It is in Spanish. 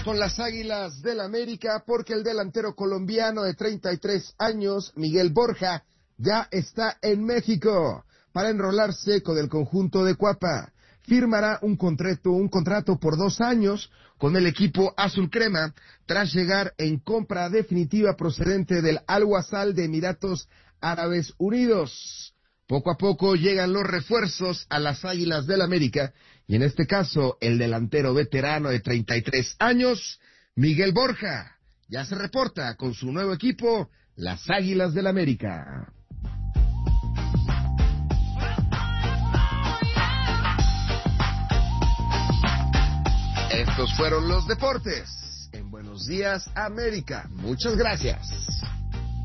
Con las Águilas del América porque el delantero colombiano de 33 años, Miguel Borja, ya está en México para enrolarse con el conjunto de Cuapa. Firmará un contrato por 2 años con el equipo azul crema tras llegar en compra definitiva procedente del Al Wasal de Emiratos Árabes Unidos. Poco a poco llegan los refuerzos a las Águilas del América y en este caso el delantero veterano de 33 años, Miguel Borja, ya se reporta con su nuevo equipo, las Águilas del América. Estos fueron los deportes. En Buenos Días, América. Muchas gracias.